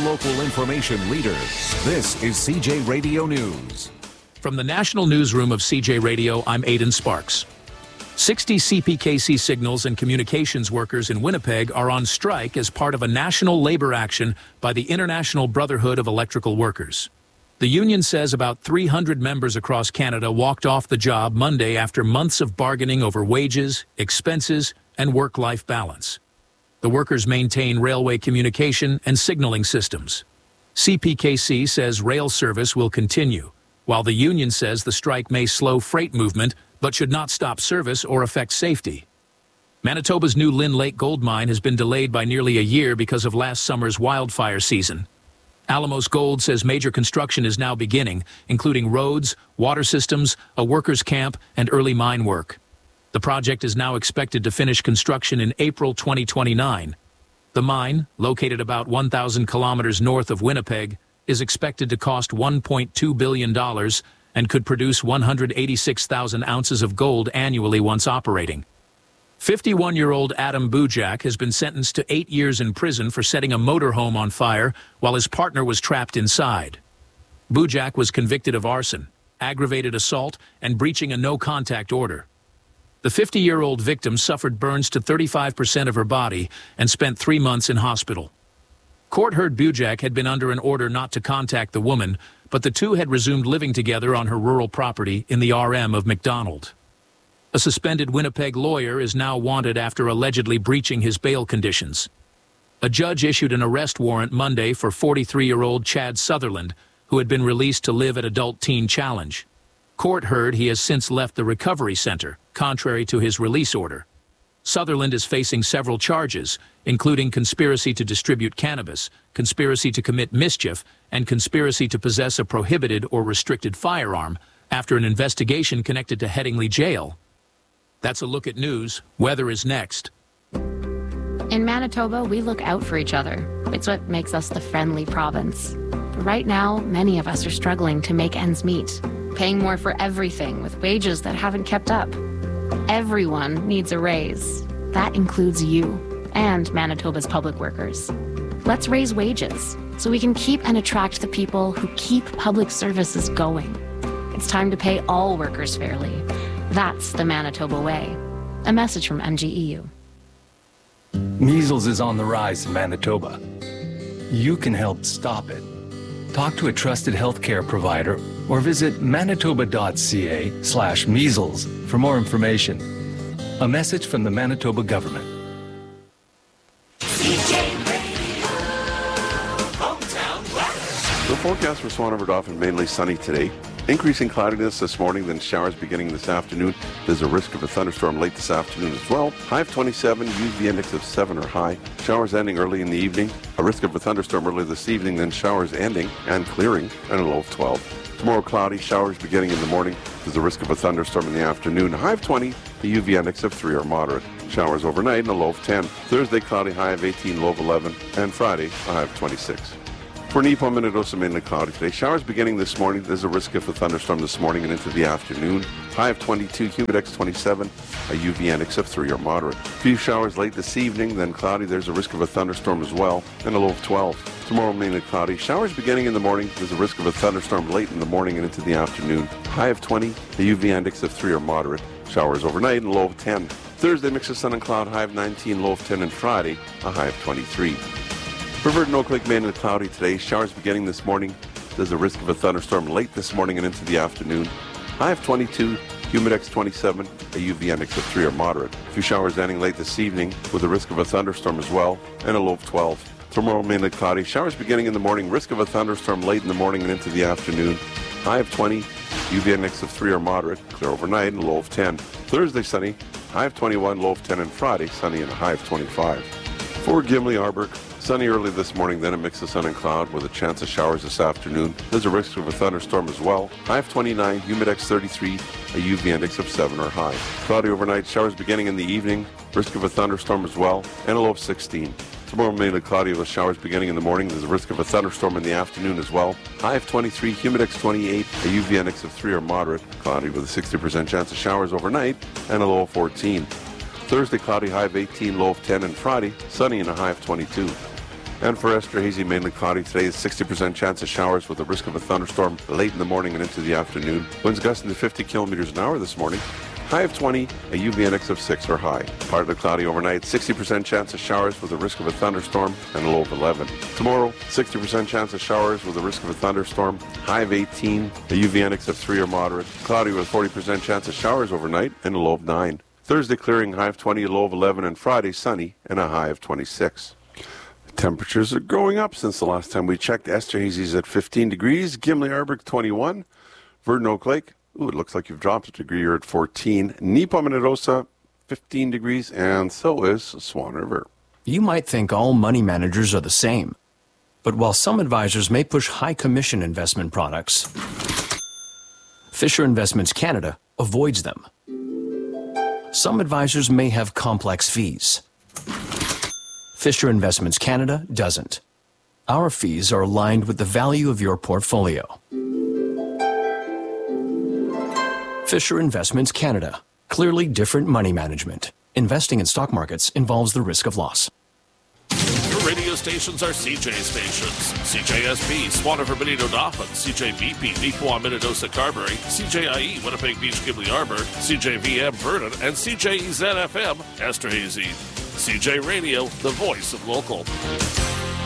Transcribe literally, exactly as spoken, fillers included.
hyper-local information leader. This is C J Radio News. From the National Newsroom of C J Radio, I'm Aidan Sparks. sixty C P K C signals and communications workers in Winnipeg are on strike as part of a national labor action by the International Brotherhood of Electrical Workers. The union says about three hundred members across Canada walked off the job Monday after months of bargaining over wages, expenses, and work-life balance. The workers maintain railway communication and signaling systems. C P K C says rail service will continue, while the union says the strike may slow freight movement but should not stop service or affect safety. Manitoba's new Lynn Lake gold mine has been delayed by nearly a year because of last summer's wildfire season. Alamos Gold says major construction is now beginning, including roads, water systems, a workers' camp, and early mine work. The project is now expected to finish construction in April twenty twenty-nine. The mine, located about one thousand kilometers north of Winnipeg, is expected to cost one point two billion dollars and could produce one hundred eighty-six thousand ounces of gold annually once operating. fifty-one-year-old Adam Bujak has been sentenced to eight years in prison for setting a motorhome on fire while his partner was trapped inside. Bujak was convicted of arson, aggravated assault, and breaching a no-contact order. The fifty-year-old victim suffered burns to thirty-five percent of her body and spent three months in hospital. Court heard Bujak had been under an order not to contact the woman, but the two had resumed living together on her rural property in the R M of McDonald. A suspended Winnipeg lawyer is now wanted after allegedly breaching his bail conditions. A judge issued an arrest warrant Monday for forty-three-year-old Chad Sutherland, who had been released to live at Adult Teen Challenge. Court heard he has since left the recovery center, contrary to his release order. Sutherland is facing several charges, including conspiracy to distribute cannabis, conspiracy to commit mischief, and conspiracy to possess a prohibited or restricted firearm, after an investigation connected to Headingley Jail. That's a look at news. Weather is next. In Manitoba, we look out for each other. It's what makes us the friendly province. But right now, many of us are struggling to make ends meet, paying more for everything with wages that haven't kept up. Everyone needs a raise. That includes you and Manitoba's public workers. Let's raise wages so we can keep and attract the people who keep public services going. It's time to pay all workers fairly. That's the Manitoba way. A message from M G E U. Measles is on the rise in Manitoba. You can help stop it. Talk to a trusted healthcare provider or visit manitoba.ca slash measles for more information. A message from the Manitoba government. C J Radio, Hometown West. The forecast for Swan River Dauphin mainly sunny today. Increasing cloudiness this morning, then showers beginning this afternoon. There's a risk of a thunderstorm late this afternoon as well. High of twenty-seven, U V index of seven or high. Showers ending early in the evening. A risk of a thunderstorm early this evening, then showers ending and clearing, and a low of twelve. Tomorrow cloudy, showers beginning in the morning. There's a risk of a thunderstorm in the afternoon. High of twenty, the U V index of three or moderate. Showers overnight and a low of ten. Thursday cloudy, high of eighteen, low of eleven. And Friday, a high of twenty-six. For Nipo, Minnedosa, mainly cloudy today. Showers beginning this morning. There's a risk of a thunderstorm this morning and into the afternoon. High of twenty-two, humidex twenty-seven, a U V index of three or moderate. Few showers late this evening, then cloudy. There's a risk of a thunderstorm as well, and a low of twelve. Tomorrow, mainly cloudy. Showers beginning in the morning. There's a risk of a thunderstorm late in the morning and into the afternoon. High of twenty, a U V index of three or moderate. Showers overnight and low of ten. Thursday, mix of sun and cloud, high of nineteen, low of ten, and Friday, a high of twenty-three. For Verdun, Oak Lake, mainly cloudy today. Showers beginning this morning. There's a risk of a thunderstorm late this morning and into the afternoon. High of twenty-two, humidex twenty-seven, a U V index of three or moderate. A few showers ending late this evening with a risk of a thunderstorm as well, and a low of twelve. Tomorrow, mainly cloudy. Showers beginning in the morning. Risk of a thunderstorm late in the morning and into the afternoon. High of twenty, U V index of three or moderate. Clear overnight and a low of ten. Thursday, sunny. High of twenty-one, low of ten, and Friday, sunny and a high of twenty-five. For Gimli, Arbor, sunny early this morning, then a mix of sun and cloud with a chance of showers this afternoon. There's a risk of a thunderstorm as well. High of twenty-nine, humidex thirty-three, a U V index of seven or high. Cloudy overnight, showers beginning in the evening, risk of a thunderstorm as well, and a low of sixteen. Tomorrow, mainly cloudy with showers beginning in the morning. There's a risk of a thunderstorm in the afternoon as well. High of twenty-three, humidex twenty-eight, a U V index of three or moderate. Cloudy with a sixty percent chance of showers overnight, and a low of fourteen. Thursday, cloudy, high of eighteen, low of ten, and Friday, sunny and a high of twenty-two. And for Esterhazy, mainly cloudy today, sixty percent chance of showers with a risk of a thunderstorm late in the morning and into the afternoon. Winds gusting to fifty kilometers an hour this morning. High of twenty, a U V index of six or high. Partly cloudy overnight, sixty percent chance of showers with a risk of a thunderstorm and a low of eleven. Tomorrow, sixty percent chance of showers with a risk of a thunderstorm, high of eighteen, a U V index of three or moderate. Cloudy with forty percent chance of showers overnight and a low of nine. Thursday clearing, high of twenty, a low of eleven, and Friday sunny and a high of twenty-six. Temperatures are going up since the last time we checked. Esterhazy's at fifteen degrees, Gimli Arbor twenty-one, Verdon Oak Lake, ooh, it looks like you've dropped a degree, you're at fourteen, Neepawa fifteen degrees, and so is Swan River. You might think all money managers are the same, but while some advisors may push high commission investment products, Fisher Investments Canada avoids them. Some advisors may have complex fees. Fisher Investments Canada doesn't. Our fees are aligned with the value of your portfolio. Fisher Investments Canada. Clearly different money management. Investing in stock markets involves the risk of loss. Your radio stations are C J stations. C J S P, Swan River, Benito, Dauphin, C J V P, Neepawa, Minnedosa, Carberry, C J I E, Winnipeg Beach, Gimli Arbor, C J V M, Verdon, and C J E Z F M, Esterhazy. C J Radio, the voice of local.